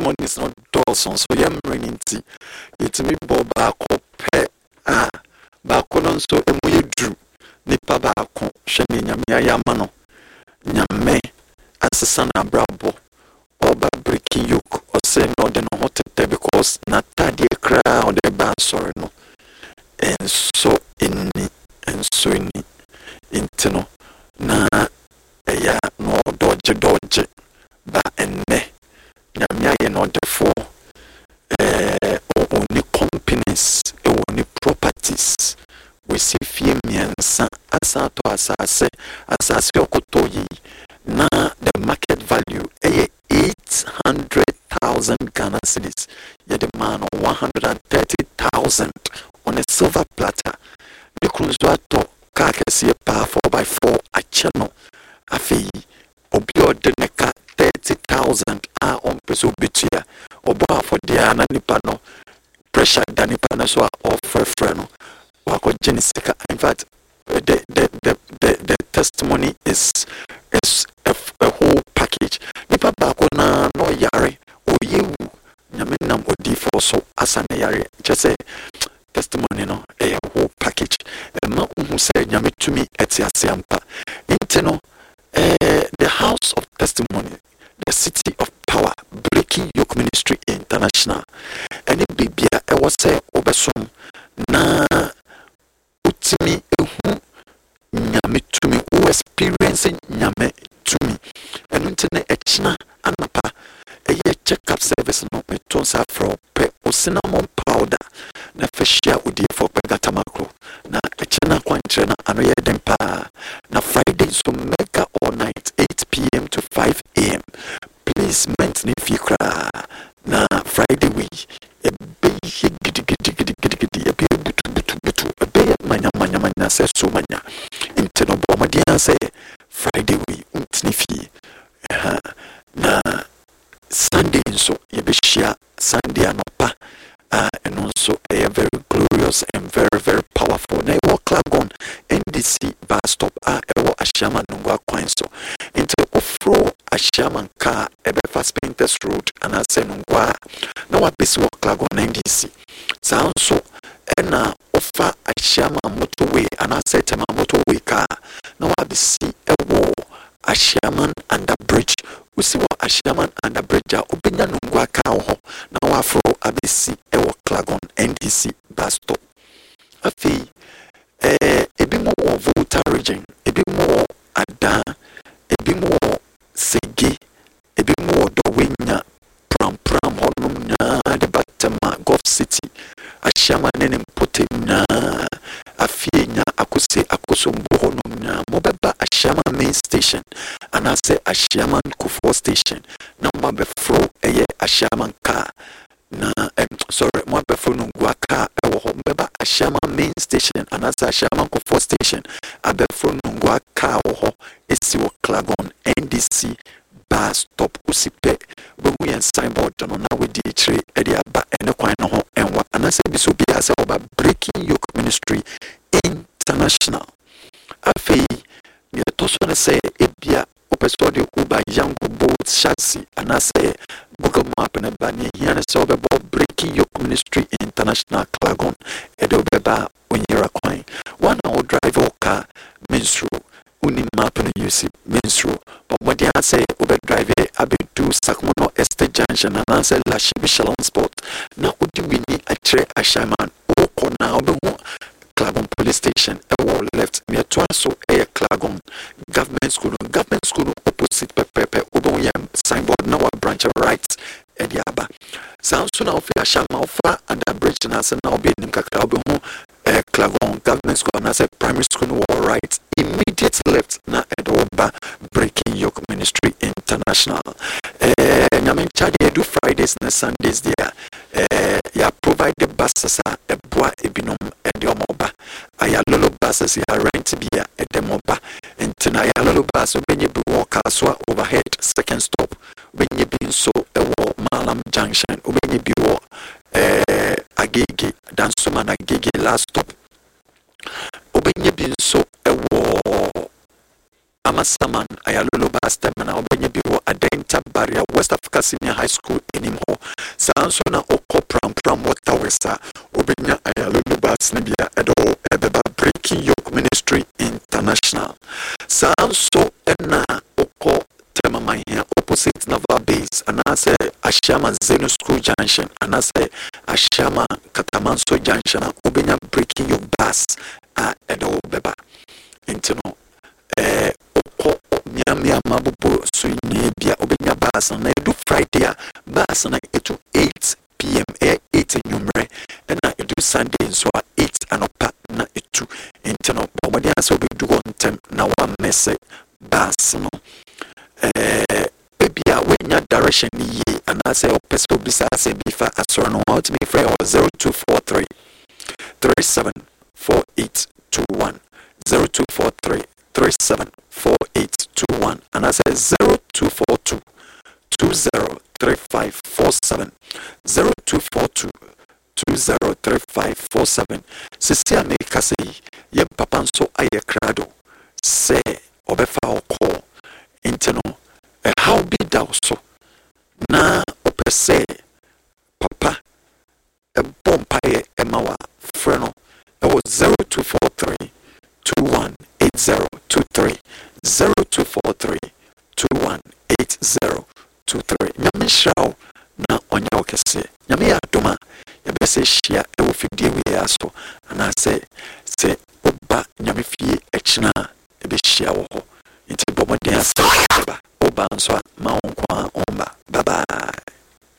testimonies no Dawson so yam reninti yetimi bo baako pe baako no so emu yedru nipa baako hwe nyame ayama no nyame asesa na brabo oba breaking yoke or say no de no hotete because na tadie kra o de ba sorry no and so inni intino na ya no dodge ba enne nyame aye no defo only companies only properties we see fie miensa asato asase okotoyi na the market value 800,000 Ghana cedis yet the man 130,000 on a silver platter the krunzwato kakesi pa 4x4 a channel afi obi odeneka 30,000 on peso bitia obo for dia na nipa no pressure da nipa na so offer freno wako genisika. In fact the testimony is a whole package. Nipa bako na no yare oyewu nyame nam odi for so asane yare just say testimony no a whole package ma uhu say nyame tumi etiase ampa intino the house of testimony, the city of power, breaking yoke ministry international and it bibia e was say obesom na utimi ehu nyame tumi who experiencing nyame tumi and intine echina anapa a check-up service no metonsa from pe cinnamon powder na feshia udi for pegata macro na echina kwantre na anoye dempa na Friday so mega all night 8 p.m. to 5 a.m. Please mentally fikra na Friday we e be gidi e be manya say so manya intino bomadian say Friday we untinifi na Sunday so yebeshia Sunday anopa and also a very glorious and very very powerful na walk Clagon NDC bus stop ewo Ashama Nungwa Kwan so into ofro Ashama car ebe fast painters road and I say Nungwa na wa bisi walk Clagon NDC sound so na offer Ashama motorway and I say tema motorway car na wa bisi ewo Ashaman under bridge we see what Ashaman under bridge obinya Nungwa car ho na wa afro abisi ewo Clagon NDC bus stop afi ebi mo Volta region ebi mo Ada ebi mo Sege ebi mo Dowenya pram honum na de Batama Gulf City Ashama nene mpote na afi nya akoso mbo honum na mobeba Ashama main station and I say Ashama Kufo station na mabefro eye Ashama car na sorry mabefro Nungwa car ewo mbeba Ashama main station and I say Ashama Kufo station abefro Nungwa car ho esi wo Clagon NDC bus stop usipe we and signboard no na we di three area ba ene kwan no ho enwa and I say biso bia say oba breaking yoke ministry international afi ye to so na say ebia opesode uba yango boat chassis and I say Google map na ba ni here na say oba breaking yoke ministry international Clagon edo beba onyera kwan one or drive or car minstro uni map na use minstro but what they say oba drive abedu Sakmono Estate Junction and I say La Michelin Sport na udi wini atre Ashaman oko na oba Clagon police station left near so Clagon government school opposite pepe oba yam signboard now branch right ediaba sound soon of Ashama offer and the bridge na say now be nim kakra oba Clagon government school and I say primary school all right immediate left na edoba breaking yoke ministry international nyame charge do Fridays and Sundays there ya provide the buses boa ebinom ediomoba aya lolo buses ya rent bia edemoba entina ya lolo bus obenye bi walk aswa overhead second stop obenye bi so ewo Malam Junction obenye bi wo Agege Dansuma na Agege last stop obenye bi so ewo Amasaman aya lolo bus terminal obenye bi wo Adenta barrier West Africa Asaka Senior High School anymore. Sansona Oko Pram Water Wesa, Obenya Ayalulu Bas Nibia Edo Ebeba Breaking Yoke Ministry International. Sanso Ena Oko Temama here opposite Naval Base, and I say Ashama Zeno School Junction, and I say Ashama Katamanso Junction, Obenya Breaking Yoke Bus Edo Beba. Intino Oko Nyamia Mabubu Suinibia Obenya Bus on do Friday bus on 8 p.m. 8 in Numre, and I do Sunday so 8 and up na 2 intino Bomadia so we do on time now one message bus no baby when your direction ye and I say peso bisa say bifa astrono out me free 0243 374821 0243 374821 and I say 0242 203547 0242 203547 Sisia make say ye papa so aye krado say obefa oko intino how be thou so na opese papa a bompaye emawa freno 0243 218023 0243 218023 nyame shao na onya okese nyame adoma yebese hia e wo fidie we aso ana se oba nyame fie echina ebe hia wo ho nti bomode asa